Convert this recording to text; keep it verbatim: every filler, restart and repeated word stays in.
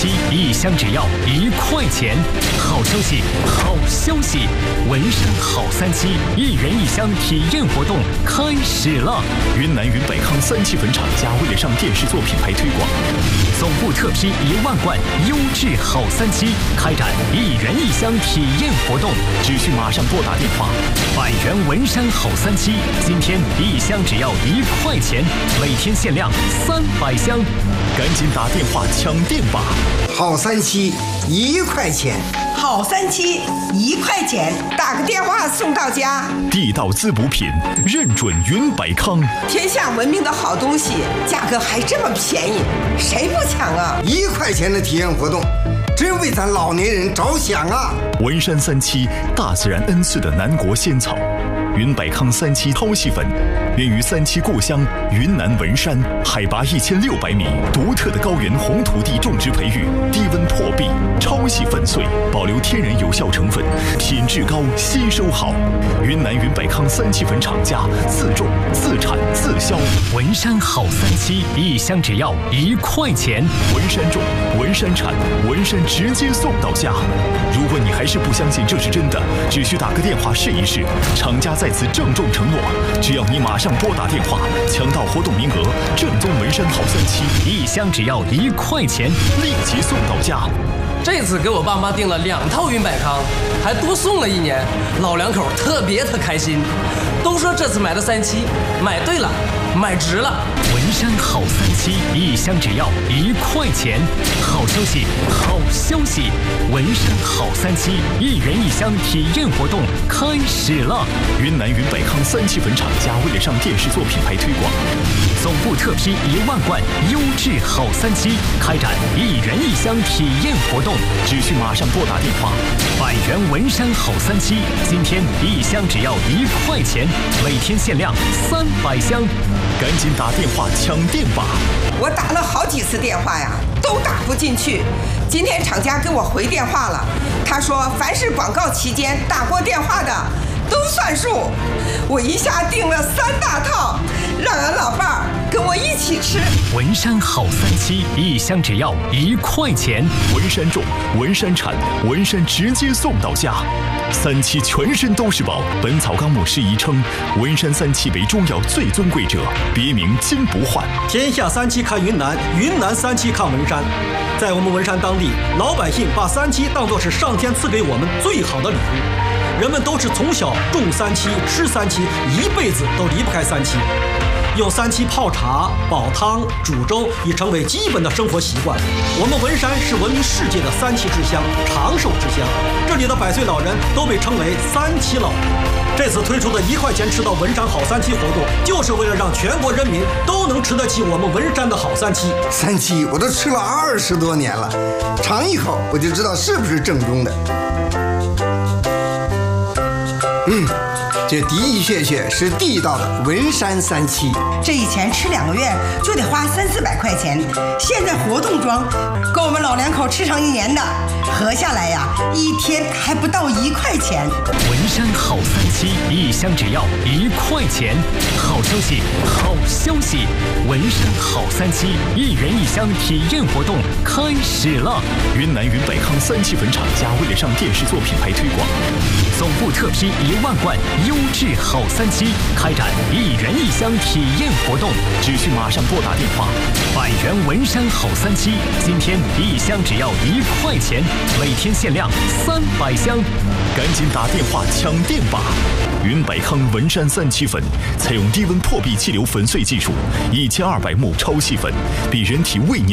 七，一箱只要一块钱。好消息，好消息！文山好三七一人一箱体验活动开始了。 云南云百康三七粉厂家为了上电视做品牌推广， 总部特批一万罐优质好三七，开展一人一箱体验活动， 只需马上拨打电话。 百元文山好三七，今天一箱只要一块钱，每天限量三百箱， 赶紧打电话抢店吧！ 好三七一块钱， 好三七一块钱，打个电话送到家。 地道滋补品，认准云百康， 天下闻名的好东西，价格还这么便宜，谁不抢啊？ 一块钱的体验活动，真为咱老年人着想啊！ 文山三七，大自然恩赐的南国仙草。云百康三七超细粉，源于三七故乡云南文山，海拔一千六百米，独特的高原红土地种植培育，低温破壁，超细粉碎，保留天然有效成分，品质高，吸收好。云南云百康三七粉厂家自种、自产、自销。 文山好三七，一箱只要一块钱。 文山种，文山产，文山直接送到家。如果你还是不相信这是真的，只需打个电话试一试。厂家在此郑重承诺，只要你马上拨打电话，抢到活动名额，正宗文山好三七， 一箱只要一块钱， 立即送到家。 这次给我爸妈订了两套云百康，还多送了一年，老两口特别的开心，都说这次买的三七买对了，买值了。 文山好三七，一箱只要一块钱。好消息，好消息！文山好三七一人一箱体验活动开始了。 云南云百康三七粉厂家为了上电视做品牌推广， 总部特批一万罐优质好三七，开展一人一箱体验活动， 只需马上拨打电话。 百元文山好三七，今天一箱只要一块钱，每天限量三百箱， 赶紧打电话抢店吧！ 我打了好几次电话呀，都打不进去。今天厂家给我回电话了，他说凡是广告期间打过电话的都算数。我一下订了三大套，让俺老伴儿跟我一起吃。 文山好三七，一箱只要一块钱。 文山种，文山产，文山直接送到家。三七全身都是宝，《本草纲目》适宜称，文山三七为中药最尊贵者，别名金不换。 天下三七看云南，云南三七看文山。在我们文山当地，老百姓把三七当作是上天赐给我们最好的礼物。人们都是从小种三七、吃三七，一辈子都离不开三七。用三七泡茶、煲汤、煮粥已成为基本的生活习惯。我们文山是闻名世界的三七之乡、长寿之乡，这里的百岁老人都被称为三七老人。这次推出的一块钱吃到文山好三七活动，就是为了让全国人民都能吃得起我们文山的好三七。 三七我都吃了二十多年了，尝一口我就知道是不是正宗的。嗯，这的的确确是地道的文山三七。 这以前吃两个月就得花三四百块钱，现在活动装够我们老两口吃上一年的，合下来呀，一天还不到一块钱。 文山好三七，一箱只要一块钱。好消息，好消息！文山好三七一人一箱体验活动开始了。 云南云百康三七粉厂家为了上电视做品牌推广， 总部特批一万罐优质好三七，开展一人一箱体验活动， 只需马上拨打电话。 百元文山好三七，今天一箱只要一块钱，每天限量三百箱， 赶紧打电话抢店吧！云百康文山三七粉采用低温破壁气流粉碎技术，一千二百目超细粉，比人体胃黏